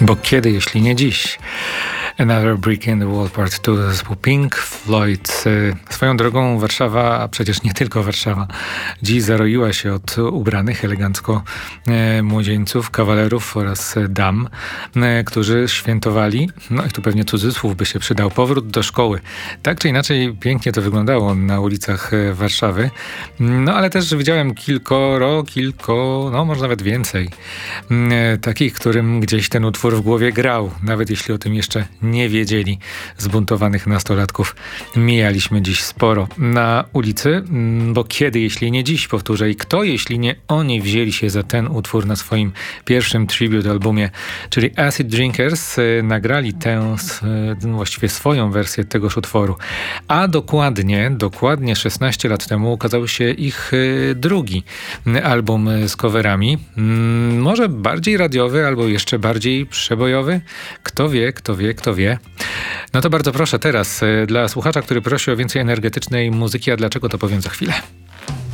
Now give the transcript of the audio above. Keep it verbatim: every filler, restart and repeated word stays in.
Bo kiedy, jeśli nie dziś? Another Brick in the Wall Part two, zespół Pink Floyd. Swoją drogą Warszawa, a przecież nie tylko Warszawa, dziś zaroiła się od ubranych elegancko e, młodzieńców, kawalerów oraz dam, e, którzy świętowali, no i tu pewnie cudzysłów by się przydał, powrót do szkoły. Tak czy inaczej pięknie to wyglądało na ulicach Warszawy. No ale też widziałem kilkoro, kilko, no może nawet więcej, e, takich, którym gdzieś ten utwór w głowie grał, nawet jeśli o tym jeszcze nie wiedzieli. Zbuntowanych nastolatków mijaliśmy dziś sporo na ulicy, bo kiedy, jeśli nie dziś, powtórzę, i kto, jeśli nie oni wzięli się za ten utwór na swoim pierwszym tribute albumie, czyli Acid Drinkers, nagrali tę, właściwie swoją wersję tegoż utworu. A dokładnie, dokładnie szesnaście lat temu ukazał się ich drugi album z coverami. Może bardziej radiowy, albo jeszcze bardziej przebojowy? Kto wie, kto wie, kto wie. No to bardzo proszę teraz, dla słuchacza, który prosi o więcej energetycznej muzyki, a dlaczego, to powiem za chwilę.